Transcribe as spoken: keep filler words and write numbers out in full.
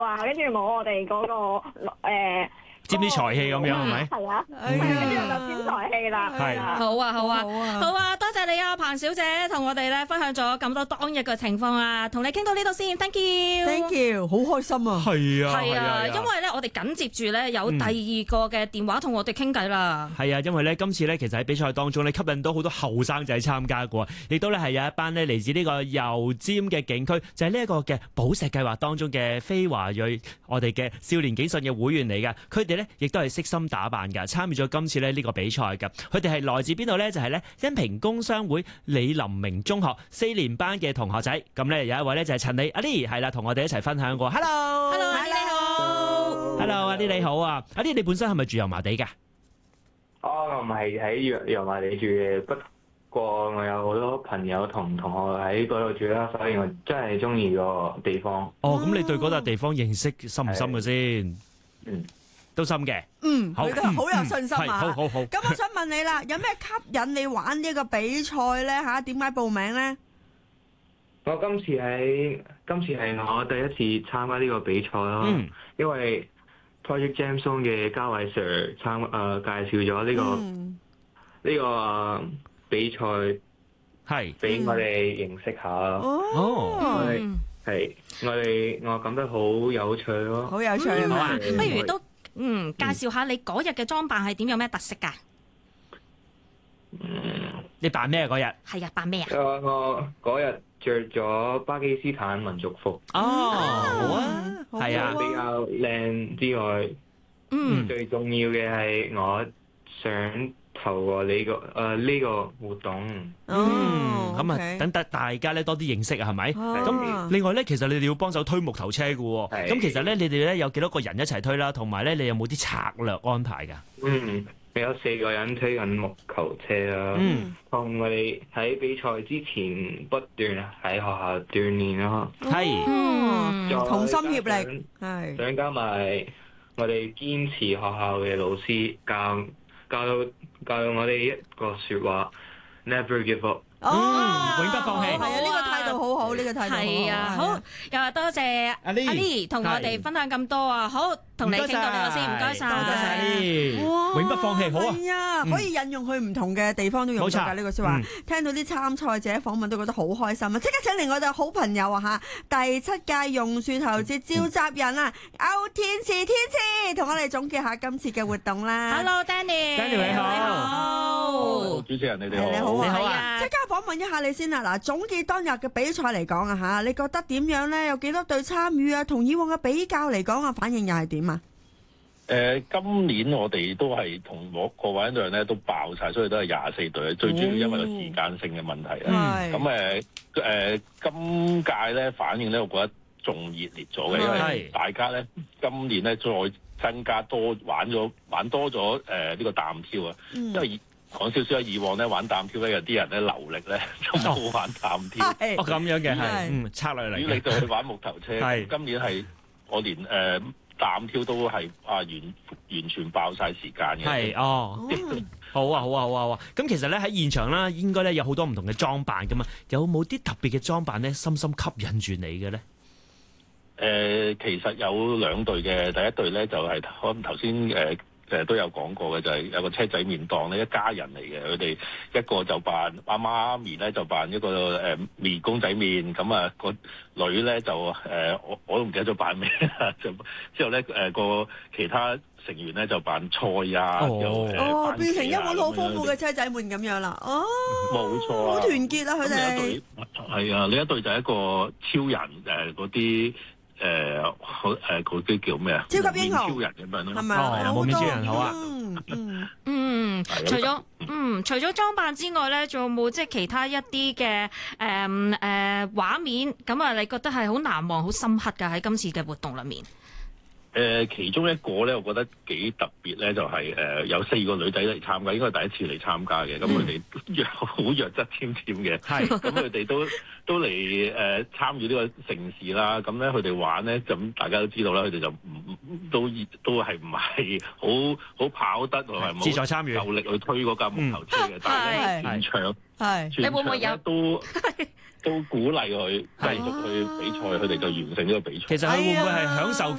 啊，跟住冇我哋嗰、那個誒。呃沾啲財氣咁樣係咪？ 係啊，跟住就沾財氣啦。 係啊， 好啊，好啊， 好啊， 好啊，多謝你啊，彭小姐同我哋咧分享咗咁多當日嘅情況啊，同你傾到呢度先 ，thank you，thank you，好開心啊！ 係啊， 係啊，因為咧我哋緊接住咧有第二個嘅電話同我哋傾偈啦。 係啊，因為咧今次咧其實喺比賽當中咧吸引到好多後生仔參加過，亦都咧係有一班咧嚟自呢個油尖嘅警區，就係呢一個嘅寶石計劃當中嘅非華裔我哋嘅少年警訊嘅會員嚟㗎，佢哋咧亦都係悉心打扮㗎，參與咗今次咧呢個比賽㗎。佢哋係來自邊度咧？就係咧恩平工商會李林明中學四年班嘅同學仔。咁咧有一位咧就係陳李阿 Lee 係啦，同我哋一齊分享過。Hello，Hello， 阿 Lee 你好。 Hello，阿 Lee 你好啊，阿 Lee 你本身係咪住油麻地㗎？ 哦，我唔係喺油油麻地住嘅，不過我有好多朋友同同學喺嗰度住啦，所以我真係中意個地方。 哦，咁你對嗰笪地方認識深唔深嘅先？ 嗯。 都深嘅， 嗯， 好， 佢都好有信心啊！ 好好好。 咁我想問你啦，有咩吸引你玩呢個比賽咧？吓，點解報名咧？ 我今次係今次係我第一次參加呢個比賽咯，嗯、因為 Project Jam Zone 嘅嘉偉 Sir 參誒、呃、介紹咗呢、這個呢、嗯這個、呃、比賽係俾我哋認識下咯。哦，係我哋我感覺好有趣咯， 好有趣啊嘛！ 不如都。嗯，介紹下你嗰日嘅裝扮係點，有咩特色㗎？ 嗯， 你扮咩嗰日？ 係啊，扮咩啊？ 我嗰日着咗巴基斯坦民族服。 哦，好啊，係啊， 比較靚之外，嗯，最重要嘅係我想透過呢個誒呢個活動， 嗯，咁啊，等得大家咧多啲認識啊，係咪？咁另外咧，其實你哋要幫手推木頭車嘅喎，咁其實咧，你哋咧有幾多個人一齊推啦？同埋咧，你有冇啲策略安排㗎？ 嗯，有四個人推緊木頭車啦，嗯，同我哋喺比賽之前不斷喺學校鍛鍊咯， 係， 嗯，同心協力，係， 想加埋我哋堅持學校嘅老師教。教到教到我哋一個説話 ，never give up。 哦， 永不放棄。 係啊，呢個態度好好，呢個態度係啊，好又話多謝阿 Lee 同我哋分享咁多啊，好同你傾到呢度先，唔該晒， 多謝晒 Lee，永不放棄，好啊， 係啊，可以引用去唔同嘅地方都用到㗎呢個説話。聽到啲參賽者訪問都覺得好開心啊！即刻請嚟我哋好朋友啊嚇，第七屆榕樹頭節召集人啊，歐天賜天賜，同我哋總結下今次嘅活動啦。 Hello，Danny，Danny 你好， 主持人你哋好， 你好你好啊！ 即刻訪問一下你先啦。嗱，總結當日嘅比賽嚟講啊嚇，你覺得點樣咧？有幾多隊參與啊？同以往嘅比較嚟講啊，反應又係點啊？ 誒、呃，今年我哋都係同各位一樣咧，都爆晒，所以都係廿四隊。最主要因為個時間性嘅問題啊。咁誒誒，今屆咧反應咧，我覺得仲熱烈咗嘅，因為大家咧今年咧再增加多玩咗玩多咗誒呢個擔挑啊，嗯、因為講少少啊，以往咧玩擔挑咧有啲人咧流力咧就冇玩擔挑。 哦，咁樣嘅係，嗯，策略嚟嘅。 主力就去玩木頭車。係今年係我連誒。呃擔挑都係啊，完完全爆晒時間嘅。 係哦，好啊，好啊，好啊，好啊！咁其實咧喺現場啦，應該咧有好多唔同嘅裝扮噶嘛，有冇啲特別嘅裝扮咧，深深吸引住你嘅咧？誒、 呃，其實有兩隊嘅，第一隊咧就係、是、可能頭先誒誒都有講過嘅，就係、是、有個車仔麵檔咧，一家人嚟嘅，佢哋一個就扮阿媽咪咧就扮一個誒麵、呃、公仔麵，咁啊個女咧就誒、呃、我我都唔記得咗扮咩，就之後咧誒、呃、個其他成員咧就扮菜啊， 哦， 呃、 哦變成一碗好豐富嘅車仔麵咁樣啦，哦， 冇錯、啊， 好團結啊佢哋， 係啊，另一隊就係一個超人誒嗰啲。誒好誒嗰啲叫咩啊？ 超級英雄超人咁樣咯， 係咪？ 哦，無面超人好啊！ 嗯嗯嗯，除咗嗯除咗裝扮之外咧，仲有冇即係其他一啲嘅誒誒畫面咁啊？你覺得係好難忘、好深刻㗎喺今次嘅活動裏面？ 誒、呃、其中一個咧，我覺得幾特別咧，就係、是、誒、呃、有四個女仔嚟參加，應該係第一次嚟參加嘅。咁佢哋弱好弱質纖纖嘅，係咁佢哋都都嚟誒、呃、參與呢個盛事啦。咁咧佢哋玩咧，咁大家都知道啦，佢哋就唔都都係唔係好好跑得同埋冇夠力去推嗰架木頭車嘅，但係現場係你會唔會有都都鼓勵佢繼續去比賽，佢哋就完成呢個比賽。 其實佢會唔會係享受